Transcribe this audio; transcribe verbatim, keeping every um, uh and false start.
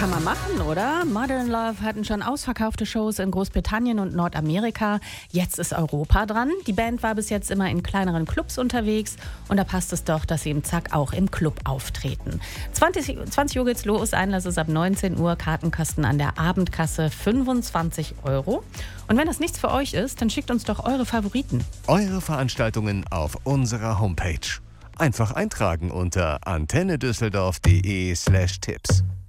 Kann man machen, oder? Modern Love hatten schon ausverkaufte Shows in Großbritannien und Nordamerika. Jetzt ist Europa dran. Die Band war bis jetzt immer in kleineren Clubs unterwegs. Und da passt es doch, dass sie im Zack auch im Club auftreten. zwanzig, zwanzig Uhr geht's los. Einlass ist ab neunzehn Uhr. Kartenkosten an der Abendkasse fünfundzwanzig Euro. Und wenn das nichts für euch ist, dann schickt uns doch eure Favoriten. Eure Veranstaltungen auf unserer Homepage. Einfach eintragen unter antennedüsseldorf punkt de slash Tipps.